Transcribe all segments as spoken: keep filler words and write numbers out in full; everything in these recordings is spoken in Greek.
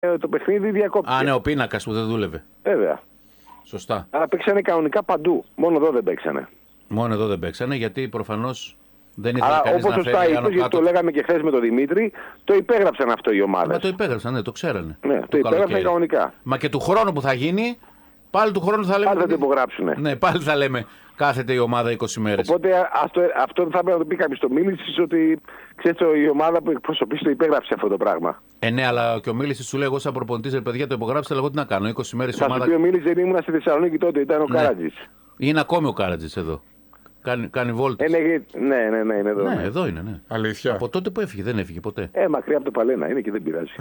το παιχνίδι διακόπτηκε. Α, ναι, ο πίνακας που δεν δούλευε. Βέβαια. Σωστά. Άρα παίξανε κανονικά παντού. Μόνο εδώ δεν παίξανε. Μόνο εδώ δεν παίξανε, γιατί προφανώς δεν ήθελε κανείς όπως να σωστά φέρει είπες, γιατί το λέγαμε και χθες με τον Δημήτρη, το υπέγραψαν αυτό οι ομάδες. Μα το υπέγραψαν, ναι, το ξέρανε. Ναι, το, το υπέγραψαν κανονικά. Μα και του χρόνου που θα γίνει, πάλι του χρόνου θα λέμε. Πάλι θα το υπογράψουνε. Ναι, πάλι θα λέμε κάθεται η ομάδα είκοσι μέρες. Οπότε αυτό, αυτό θα πρέπει να το πει κάποιος στο Μίλησης, ότι ξέρετε, η ομάδα που εκπροσωπεί το υπέγραψε αυτό το πράγμα. Ε, ναι, αλλά και ο Μίλησης σου λέει: εγώ, σαν προπονητής, ρε παιδιά, το υπογράψετε, αλλά εγώ τι να κάνω. είκοσι μέρες η ομάδα. Θα σου πει ο Μίλησης, δεν ήμουν στη Θεσσαλονίκη τότε, ήταν ο ναι. Κάρατζης. Είναι ακόμη ο Κάρατζης εδώ. Κάνει, κάνει βόλτες. Ε, ναι, ναι, ναι, ναι, είναι εδώ. Ναι, ναι. εδώ είναι, ναι. Αλήθεια. Από τότε που έφυγε, δεν έφυγε ποτέ. Ε, μακριά από το Παλένα είναι και δεν πειράζει.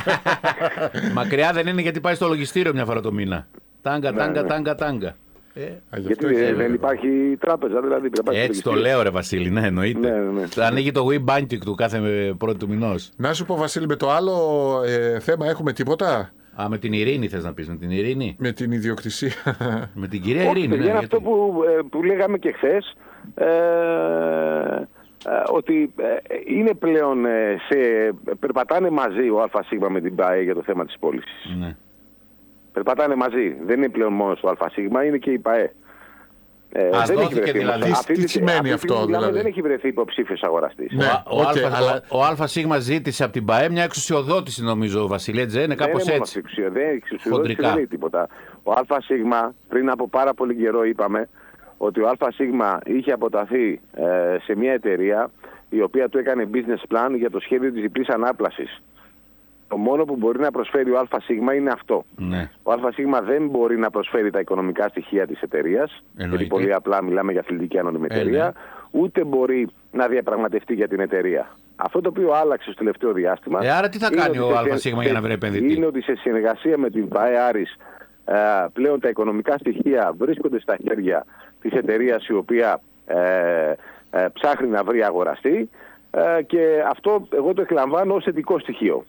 Μακριά δεν είναι, γιατί πάει στο λογιστήριο μια φορά το μήνα. Τάγκα, ναι, τάγκα, ναι. τάγκα, τάγκα. Ε, γιατί δεν, δεν υπάρχει τράπεζα, δηλαδή. Έτσι το λέω, ρε Βασίλη, ναι, εννοείται. Ναι, ναι, ναι. Ανοίγει το Wii Banking του κάθε πρώτη του μηνός. Να σου πω, Βασίλη, με το άλλο ε, θέμα έχουμε τίποτα. Α, με την Ειρήνη θες να πεις, με την Ειρήνη. Με την ιδιοκτησία. Με την κυρία Ειρήνη. Όχι, ναι, για γιατί... αυτό που, που λέγαμε και χθες, ε, ε, ότι ε, είναι πλέον ε, σε, περπατάνε μαζί ο ΑΣ με την ΠΑΕ για το θέμα της πώλησης. Ναι. Περπατάνε μαζί. Δεν είναι πλέον μόνο το ΑΣ, είναι και η ΠΑΕ. Ε, Ας δεν δόθηκε έχει δηλαδή. Τι, τι σημαίνει αυτό, δηλαδή. δηλαδή. Δεν έχει βρεθεί υποψήφιος αγοραστής. Ναι, ο, ο, okay, αλλά... ο, ο ΑΣ ζήτησε από την ΠΑΕ μια εξουσιοδότηση, νομίζω, Βασιλή, έτσι, είναι κάπως δεν έτσι. Εξουσιο, δεν είναι εξουσιοδότηση, δεν λέει τίποτα. Ο ΑΣ πριν από πάρα πολύ καιρό είπαμε ότι ο ΑΣ είχε αποταθεί ε, σε μια εταιρεία η οποία του έκανε business plan για το σχέδιο της διπλής ανάπλασης. Το μόνο που μπορεί να προσφέρει ο ΑΣ είναι αυτό. Ναι. Ο ΑΣ δεν μπορεί να προσφέρει τα οικονομικά στοιχεία της εταιρείας, γιατί πολύ απλά μιλάμε για αθλητική ανώνυμη εταιρεία, ε, ναι. ούτε μπορεί να διαπραγματευτεί για την εταιρεία. Αυτό το οποίο άλλαξε στο τελευταίο διάστημα. Ε, άρα τι θα κάνει ο ΑΣ για να βρει επενδυτή. Είναι ότι σε συνεργασία με την ΠΑΕ Άρης ε, πλέον τα οικονομικά στοιχεία βρίσκονται στα χέρια της εταιρείας η οποία ε, ε, ψάχνει να βρει αγοραστή ε, και αυτό εγώ το εκλαμβάνω ως θετικό στοιχείο.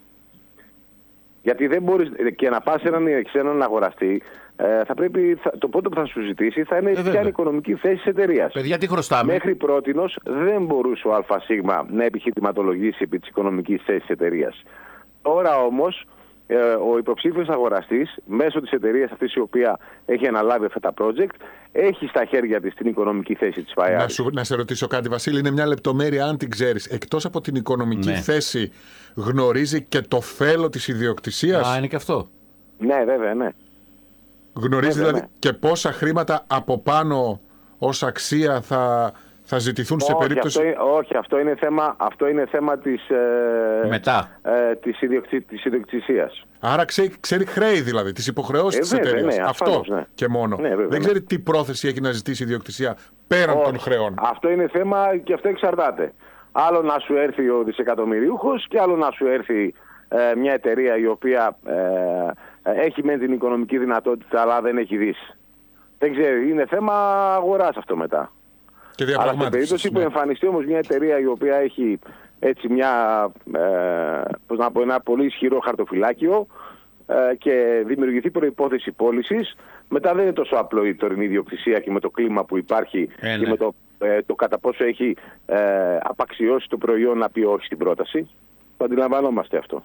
Γιατί δεν μπορείς και να πας έναν ξένον αγοραστή, ε, θα πρέπει, θα, το πρώτο που θα σου ζητήσει θα είναι ε, ποια είναι η οικονομική θέση της εταιρείας. Παιδιά, τι χρωστάμε. Μέχρι πρότινος δεν μπορούσε ο ΑΣ να επιχειρηματολογήσει επί της οικονομικής θέσης της εταιρείας. Τώρα όμως ε, ο υποψήφιος αγοραστής μέσω της εταιρείας αυτής η οποία έχει αναλάβει αυτά τα project έχει στα χέρια της την οικονομική θέση της ΠΑΕ. Να, σου, να σε ρωτήσω κάτι, Βασίλη, είναι μια λεπτομέρεια αν την ξέρεις. Εκτός από την οικονομική ναι. θέση γνωρίζει και το φέλο της ιδιοκτησίας. Α, είναι και αυτό. Ναι, βέβαια, ναι. Γνωρίζει βέβαια, δηλαδή ναι. και πόσα χρήματα από πάνω ως αξία θα, θα ζητηθούν όχι, σε περίπτωση... Αυτό είναι, όχι, αυτό είναι θέμα, αυτό είναι θέμα της, ε, Μετά. Ε, της, ιδιοκτησίας. της ιδιοκτησίας. Άρα ξέρει, ξέρει χρέη δηλαδή, τις υποχρεώσεις ε, της βέβαια, εταιρείας. Ναι, αυτό ασφαλώς, ναι. και μόνο. Ναι, βέβαια, δεν ξέρει ναι. τι πρόθεση έχει να ζητήσει η ιδιοκτησία πέραν όχι, των χρεών. Αυτό είναι θέμα και αυτό εξαρτάται. Άλλο να σου έρθει ο δισεκατομμυρίουχος και άλλο να σου έρθει ε, μια εταιρεία η οποία ε, ε, έχει μεν την οικονομική δυνατότητα αλλά δεν έχει δύσει. Δεν ξέρει, είναι θέμα αγοράς αυτό μετά. Αλλά στην περίπτωση ναι. που εμφανιστεί όμως μια εταιρεία η οποία έχει έτσι μια, ε, πώς να πω, ένα πολύ ισχυρό χαρτοφυλάκιο ε, και δημιουργηθεί προϋπόθεση πώλησης, μετά δεν είναι τόσο απλό η τωρινή ιδιοκτησία και με το κλίμα που υπάρχει ε, και ναι. με το, ε, το κατά πόσο έχει ε, απαξιώσει το προϊόν να πει όχι στην πρόταση. Το αντιλαμβανόμαστε αυτό.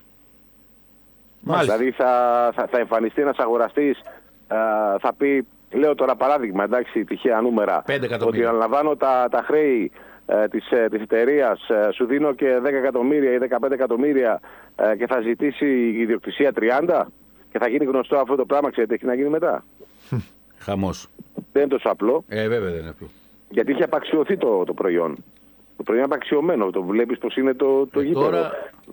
Μάλιστα. Δηλαδή θα, θα, θα εμφανιστεί ένας αγοραστής, ε, θα πει, λέω τώρα παράδειγμα, εντάξει, τυχαία νούμερα, ότι αναλαμβάνω τα, τα χρέη ε, της, ε, της εταιρείας, ε, σου δίνω και δέκα εκατομμύρια ή δεκαπέντε εκατομμύρια ε, και θα ζητήσει η ιδιοκτησία τριάντα και θα γίνει γνωστό αυτό το πράγμα, ξέρετε, έχει να γίνει μετά. Χαμός. Δεν είναι τόσο απλό. Ε, βέβαια δεν είναι απλό. Γιατί έχει απαξιωθεί το, το προϊόν. Το προϊόν είναι απαξιωμένο, το βλέπεις πως είναι το, το ε, γήπεδο. Τώρα...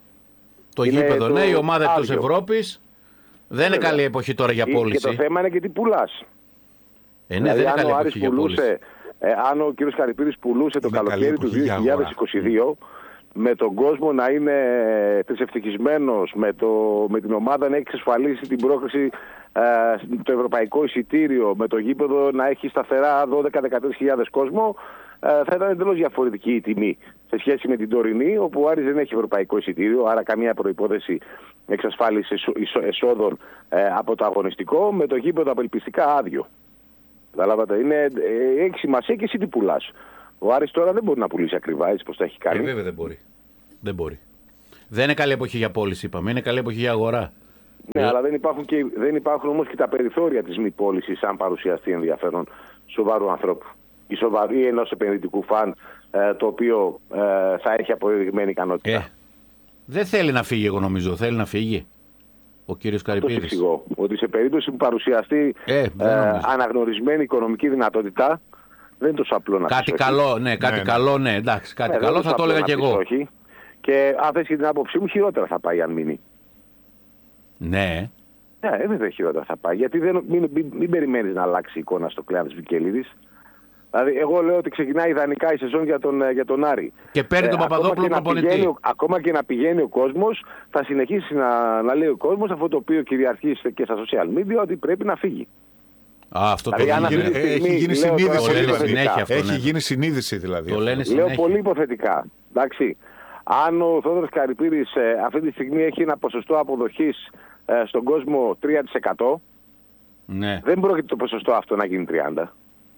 Το είναι γήπεδο, το... ναι, η ομάδα εκτός Ευρώπης. Δεν είναι καλή εποχή τώρα για πώληση. Και το θέμα είναι και τι πουλάς. Ε, ναι, δηλαδή, δεν είναι καλή εποχή για πώληση. Ε, αν ο κ. Καρυπίδης πουλούσε το καλοκαίρι του δύο χιλιάδες είκοσι δύο με τον κόσμο να είναι τρισευτυχισμένος, με, το, με την ομάδα να έχει εξασφαλίσει την πρόκριση ε, το ευρωπαϊκό εισιτήριο, με το γήπεδο να έχει σταθερά δώδεκα με δεκατρείς χιλιάδες κόσμο, ε, θα ήταν εντελώς διαφορετική η τιμή σε σχέση με την τωρινή, όπου ο Άρης δεν έχει ευρωπαϊκό εισιτήριο, άρα καμία προϋπόθεση εξασφάλιση εσόδων ε, από το αγωνιστικό, με το γήπεδο απελπιστικά άδειο. Καταλάβατε, είναι, ε, έχει σημασία και εσύ τι πουλάς. Ο Άρης τώρα δεν μπορεί να πουλήσει ακριβά, έτσι πως τα έχει κάνει. Ε, βέβαια δεν μπορεί. Δεν μπορεί. Δεν είναι καλή εποχή για πώληση, είπαμε. Είναι καλή εποχή για αγορά. Ναι, αλλά δεν υπάρχουν, και, δεν υπάρχουν όμως και τα περιθώρια της μη πώλησης αν παρουσιαστεί ενδιαφέρον σοβαρού ανθρώπου ή, σοβαρού, ή ενός επενδυτικού φαν ε, το οποίο ε, θα έχει αποδεδειγμένη ικανότητα. Ε, δεν θέλει να φύγει, εγώ νομίζω. Θέλει να φύγει ο κύριος Καρυπίδης. Αυτό εξηγώ. Ότι σε περίπτωση που παρουσιαστεί ε, ε, αναγνωρισμένη οικονομική δυνατότητα, δεν είναι τόσο απλό να κάτι πεις καλό, όχι. ναι, κάτι ναι, καλό, ναι, εντάξει, κάτι Ε, καλό θα το έλεγα κι εγώ. Όχι. Και αν θες και την άποψή μου, χειρότερα θα πάει αν μείνει. Ναι. Ναι, δεν χειρότερα θα πάει. Γιατί δεν, μην, μην, μην περιμένεις να αλλάξει η εικόνα στο κλάδο της Βικελίδης. Δηλαδή, εγώ λέω ότι ξεκινάει ιδανικά η σεζόν για τον, για τον Άρη. Και παίρνει τον ε, Παπαδόπουλο προπονητή. Ακόμα και να πηγαίνει ο κόσμος, θα συνεχίσει να, να λέει ο κόσμος αυτό το οποίο κυριαρχεί και στα social media, ότι πρέπει να φύγει. Α, αυτό το δηλαδή, γίνει, έχει, έχει γίνει συνείδηση. Το Δηλαδή. συνέχεια αυτό, έχει ναι. γίνει συνείδηση δηλαδή. Το λένε Λέω συνέχεια. πολύ υποθετικά. Εντάξει. Αν ο Θόδωρος Καρυπίδης ε, αυτή τη στιγμή έχει ένα ποσοστό αποδοχής ε, στον κόσμο τρία τοις εκατό, Ναι. δεν πρόκειται το ποσοστό αυτό να γίνει τριάντα τοις εκατό.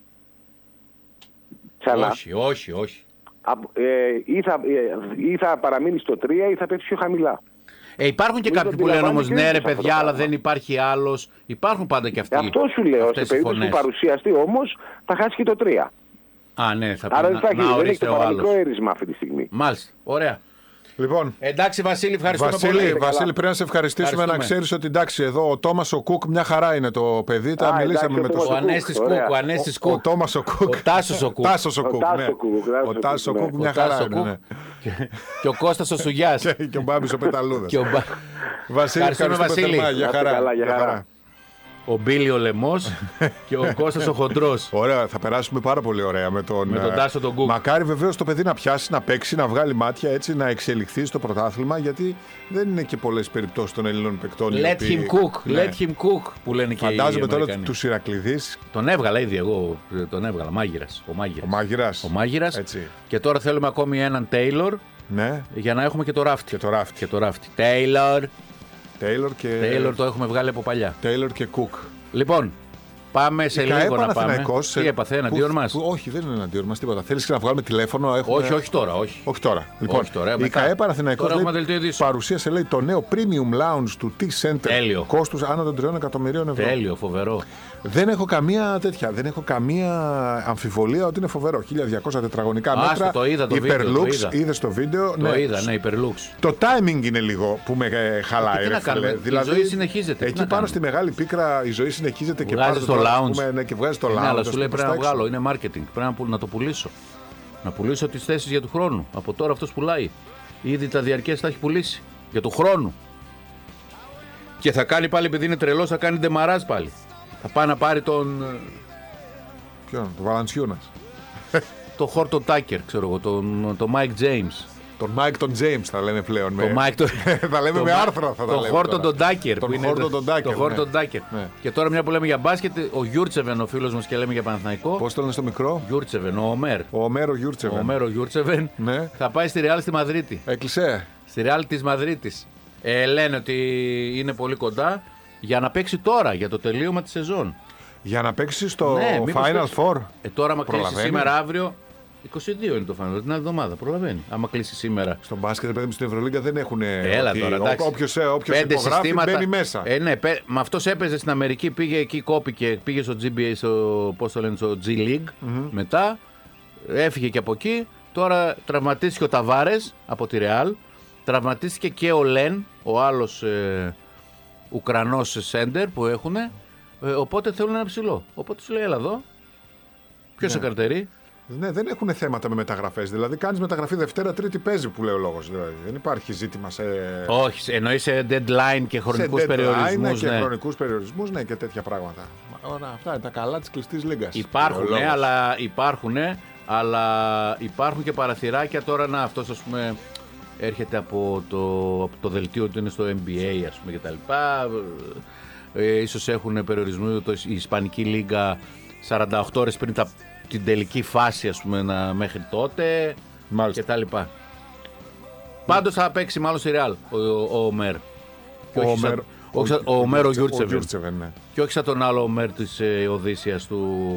Ξανά. Όχι, όχι, όχι. Α, ε, ή, θα, ε, ή θα παραμείνει στο τρία ή θα πέφτει πιο χαμηλά. Ε, υπάρχουν και Μην κάποιοι το που λένε αντιλαμβάνει όμως και ναι δεν ρε είναι παιδιά, αυτό το αλλά πράγμα. δεν υπάρχει άλλος. Υπάρχουν πάντα και αυτοί. Αυτό σου λέω. Σε αυτές οι περίπτωση φωνές. που παρουσιαστεί όμως θα χάσει και το τρία. Α, ναι, θα πει Άρα να, δεν θα έχει, να δεν έχει ορίστε το ο παραμικρό άλλος. έρισμα αυτή τη στιγμή. Μάλιστα, ωραία. Λοιπόν, Εντάξει Βασίλη, ευχαριστούμε Βασίλη, πολύ. Βασίλη, πρέπει να σε ευχαριστήσουμε. Ευχαριστούμε. Να ξέρεις ότι εντάξει, εδώ ο Τόμας ο Κουκ μια χαρά είναι το παιδί. Τα Α, μιλήσαμε εντάξει, με ο τον Ο Κουκ, Ανέστης ωραία. Κουκ, ο Ανέστης Ο Κουκ. Τόμας ο Κουκ. Ο Τάσος ο Κουκ. Τάσος ο Κουκ. Τάσος ναι. ο Κουκ, Τάσος Ο ο Τάσος ο Κουκ, Κουκ ναι. μια Ο Τάσος χαρά ο είναι. Κουκ. ναι. Και- Και ο Κώστας ο Σουγιάς. Και- Και ο Μπάμπης ο Πεταλούδας. Και ο Μπα- Βασίλη, Ευχαριστούμε, ευχαριστούμε Βασίλη. θερμά. Για Να είστε χαρά. καλά, για Για χαρά. χαρά. Ο Μπίλι ο Λεμός και ο Κώστας ο Χοντρός. Ωραία, θα περάσουμε πάρα πολύ ωραία με τον, Με τον ε, Τάσο τον Κουκ. Μακάρι βεβαίως το παιδί να πιάσει, να παίξει, να βγάλει μάτια έτσι, να εξελιχθεί στο πρωτάθλημα, γιατί δεν είναι και πολλές περιπτώσεις των Ελλήνων παικτών. οι Let οποίοι- him cook, Ναι. let him cook που λένε και οι Φαντάζομαι τώρα Αμερικανοί. του Ηρακλειδείς, Τον έβγαλα ήδη εγώ, τον έβγαλα, μάγειρας. Ο μάγειρας. ο Μάγειρας. Ο μάγειρας. Έτσι. Και τώρα θέλουμε ακόμη έναν Taylor Ναι, για να έχουμε και το ράφτη. και το ράφτη. Και το ράφτη. Taylor. Τέιλορ και, Taylor το έχουμε βγάλει από παλιά. Τέιλορ και Κουκ. Λοιπόν, πάμε σε Η ΚΑΕ λίγο να πάμε. Παναθηναϊκός, Τι ε, έπαθε, που- εναντίον μας. που- Όχι, δεν είναι εναντίον μας τίποτα. Θέλεις και να βγάλουμε τηλέφωνο. Έχουμε... Όχι, όχι τώρα, όχι. Όχι τώρα. Λοιπόν, Όχι τώρα, η μετά. ΚΑΕ Παναθηναϊκός Τώρα λέει, έχουμε δελτίο ειδήσεων. παρουσίασε λέει, το νέο Premium Lounge του T-Center. Τέλειο. Κόστους άνω των τριών εκατομμυρίων ευρώ. Τέλειο, φοβερό. Δεν έχω καμία τέτοια. Δεν έχω καμία αμφιβολία ότι είναι φοβερό. χίλια διακόσια τετραγωνικά Άστο, μέτρα. το είδα το βίντεο, το Hyperlux, είδα. είδες το βίντεο. Το είδα, ναι, υπερλούξ. Το timing είναι λίγο που με ε, χαλάει. Και τι ρε να φίλε. κάνουμε, η Δηλαδή, ζωή συνεχίζεται, τι Εκεί να πάνω κάνουμε. στη μεγάλη πίκρα η ζωή συνεχίζεται και Βγάζεις πάνω το τώρα, lounge. πούμε, ναι, και βγάζεις το Ναι, lounge. αλλά ας σου το λέει προς πρέπει να τα έξω. βγάλω, είναι marketing. Πρέπει να, που- να το πουλήσω. Να πουλήσω τις θέσεις για του χρόνου. Από τώρα αυτός πουλάει. Ήδη τα διαρκές τα έχει πουλήσει. Για του χρόνου. Και θα κάνει πάλι, επειδή είναι τρελός, θα κάνει ντεμαράζ πάλι. Θα πάει να πάρει τον. Ποιον, το Βαλαντσιούνας. Το Χόρτον Τάκερ, ξέρω εγώ, τον, τον Mike James. Τον Μάικ τον James θα λέμε πλέον. Το με- Mike τον. θα λέμε το με Ma- άρθρο θα τα Το λέμε Χόρτον τώρα. τον Τάκερ. Τον που είναι- Χόρτον τον Τάκερ, Το ναι. Χόρτον Τάκερ. Ναι. Και τώρα μια που λέμε για μπάσκετ, ο Γιούρτσεβεν, ο φίλος μας και λέμε για Παναθηναϊκό. Πώς το λένε στο μικρό. Γιούρτσεβεν, ο Ομέρ. Ο Ομέρο Ο Γιούρτσεβεν. Ομέρ ο Γιούρτσεβεν Ναι. θα πάει στη Ρεάλ στη Μαδρίτη. Έκλεισε. Στη Ρεάλ της Μαδρίτης. Ε, λένε ότι είναι πολύ κοντά για να παίξει τώρα, για το τελείωμα της σεζόν. Για να παίξει στο Ναι, μήπως Final παίξει. Four. Ε, τώρα, άμα κλείσει Προλαβαίνει. σήμερα, αύριο. είκοσι δύο είναι το Final, την άλλη εβδομάδα. Προλαβαίνει. Άμα κλείσει σήμερα. Στο μπάσκετ, παιδί μου, στην Ευρωλίγκα δεν έχουν. Έλα τώρα, εντάξει. Όποιο Πέντε υπογράφει συστήματα. μπαίνει μέσα. Ε, ναι, πέ... με αυτός έπαιζε στην Αμερική, πήγε εκεί, κόπηκε, πήγε στο τζι μπι έι, στο, πώς το λένε, στο G League. Μετά έφυγε και από εκεί. Τώρα τραυματίστηκε ο Ταβάρες από τη Ρεάλ. Τραυματίστηκε και ο Λεν, ο άλλος ε, Ουκρανός σέντερ που έχουν. Ε, οπότε θέλουν ένα ψηλό. Οπότε σου λέει, έλα εδώ. Ποιος σε καρτερεί. Ναι, δεν έχουν θέματα με μεταγραφές. Δηλαδή, κάνει μεταγραφή Δευτέρα, Τρίτη παίζει που λέει ο λόγος. Δηλαδή, δεν υπάρχει ζήτημα σε. Όχι, εννοεί σε deadline και χρονικούς σε deadline, περιορισμούς. και Ναι. χρονικούς περιορισμούς, ναι, και τέτοια πράγματα. Ωραία, αυτά είναι τα καλά της κλειστής λίγκας. Υπάρχουν, Ο λόγος. αλλά υπάρχουν, αλλά υπάρχουν και παραθυράκια. Τώρα να, αυτός ας πούμε έρχεται από το, από το δελτίο του, είναι στο N B A ας πούμε και τα λοιπά. Ε, ίσως έχουν περιορισμού το, η Ισπανική Λίγκα σαράντα οκτώ ώρες πριν τα, την τελική φάση ας πούμε να, μέχρι τότε Μάλιστα. και τα λοιπά. Πάντως θα παίξει μάλλον στη Ρεάλ ο, ο, ο Ομέρ. Και Ο όχι Ομέρ- σαν- όχι σαν- ο Ομέρ ο Γιούρτσεβεν. Γιούρτσεβεν, ναι. Και όχι σαν τον άλλο Ομέρ της ε, Οδύσσιας του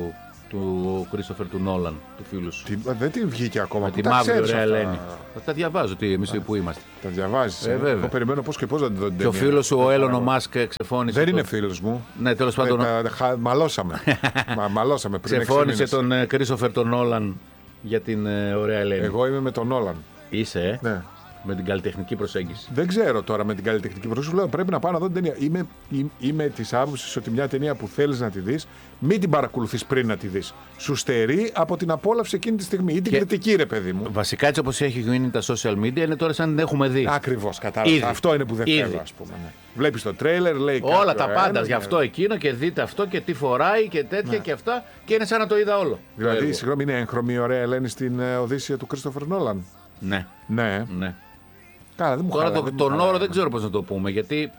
του Κρίστοφερ του Νόλαν, του φίλου σου. Τι, δεν την βγήκε ακόμα. Με που τη τα μαύρη ξέρεις ωραία αυτά. Ελένη. Θα τα διαβάζω, τι, εμείς που είμαστε. Τα διαβάζεις. Ε, Ε, βέβαια. Εγώ περιμένω πώς και πώς να την δω την Και ο ταινία. φίλος σου, ο Έλλον ο Μάσκ, ξεφώνησε. Δεν τον- είναι φίλος μου. Ναι, τέλος Ε, πάντων. τα- χα- Μαλώσαμε. Μα, μαλώσαμε πριν έξι Ξεφώνησε μήνες. τον Κρίστοφερ τον Νόλαν για την ε, ωραία Ελένη. Εγώ είμαι με τον Όλαν. Είσαι, ε, Ναι. με την καλλιτεχνική προσέγγιση. Δεν ξέρω τώρα με την καλλιτεχνική προσοχή. Λέω πρέπει να πάω να δω την ταινία. Είμαι, είμαι, είμαι τη άποψη ότι μια ταινία που θέλει να τη δει, μην την παρακολουθεί πριν να τη δει. Σου στερεί από την απόλαυση εκείνη τη στιγμή. Ή την Και- κριτική, ρε παιδί μου. Βασικά έτσι όπως έχει γίνει τα social media είναι τώρα σαν να την έχουμε δει. Ακριβώ, κατάλαβα. Ήδη. Αυτό είναι που δεν Ήδη. θέλω, α πούμε. Ναι. Βλέπει το τρέιλερ, λέει Όλα κάποιο τα πάντα ένα, γι' ναι. αυτό εκείνο και δείτε αυτό και τι φοράει και τέτοια και αυτά και είναι σαν να το είδα όλο. το Δηλαδή, έργο. συγγνώμη, είναι έγχρωμη η ωραία Ελένη στην ε, Οδύσσια του Κρίστοφερ Νόλαν. Ναι, Ναι. ναι. Καλά, δεν μου Τώρα χαλάει, το, δεν μου τον χαλάει. όρο δεν ξέρω πώς να το πούμε γιατί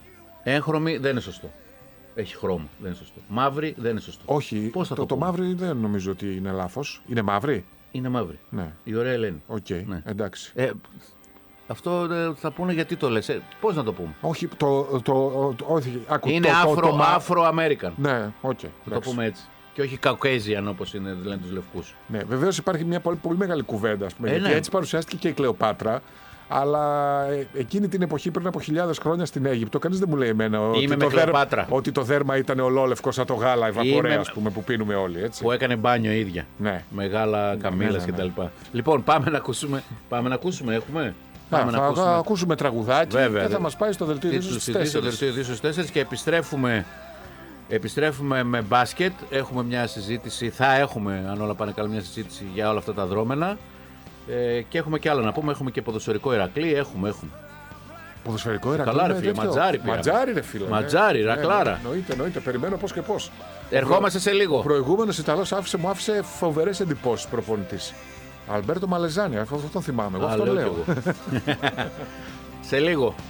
έγχρωμη δεν είναι σωστό. Έχει χρώμα, δεν είναι σωστό. Μαύρη δεν είναι σωστό. Όχι, Πώς θα το, το το πούμε? μαύρη δεν νομίζω ότι είναι λάθο. Είναι μαύρη. Είναι μαύρη. Ναι. Η ωραία Ελένη. Οκ, Ναι. εντάξει. Ε, αυτό ε, θα πούνε γιατί το λες. Ε, πώς να το πούμε. Όχι, το. το, το, το όχι, άκου, Είναι το, το, Afro, το, μα- Afro-American. Ναι, οκ. Θα το εντάξει. πούμε έτσι. Και όχι Caucasian όπως είναι, λένε τους λευκούς. Ναι, βεβαίω υπάρχει μια πολύ, πολύ μεγάλη κουβέντα. Ας πούμε, Ε, γιατί ναι. έτσι παρουσιάστηκε και η Κλεοπάτρα. Αλλά ε, εκείνη την εποχή, πριν από χιλιάδες χρόνια στην Αίγυπτο, κανείς δεν μου λέει εμένα ότι, Είμαι το, με δέρμα, Κλεοπάτρα. ότι το δέρμα ήταν ολόλευκο σαν το γάλα, η βαπορέ, Είμαι- ας πούμε, που πίνουμε όλοι. Έτσι. Που έκανε μπάνιο ίδια. Ναι. Μεγάλα καμήλας ναι, ναι. κτλ. Λοιπόν, πάμε να ακούσουμε. Πάμε να ακούσουμε, έχουμε. Α, Πάμε θα, να ακούσουμε. θα ακούσουμε τραγουδάκι Βέβαια, και θα δε- μας πάει στο δελτίο Τι ειδήσεων τους στις ειδήσεις στο τέσσερις. δελτίο ειδήσεων στις τέσσερις και επιστρέφουμε, επιστρέφουμε με μπάσκετ. Έχουμε μια συζήτηση, θα έχουμε αν όλα πάνε καλά μια συζήτηση για όλα αυτά τα δρόμενα. Ε, και έχουμε και άλλα να πούμε. Έχουμε και ποδοσφαιρικό Ηρακλή. Έχουμε, έχουμε. Ποδοσφαιρικό Ηρακλή. Καλά, ρε με φίλε, τέτοιο. ματζάρι πήραμε. Ματζάρι, ρε φίλε. ναι. Ματζάρι, ρακλάρα. Ναι, εννοείται, εννοείται. Περιμένω πώς και πώς. Ερχόμαστε σε Ο λίγο. προηγούμενος Ιταλός άφησε, μου άφησε φοβερές εντυπώσεις προπονητής. Αλμπέρτο Μαλεζάνη, αυτό τον θυμάμαι. Εγώ Α, αυτό λέω λέω. κι εγώ. Σε λίγο.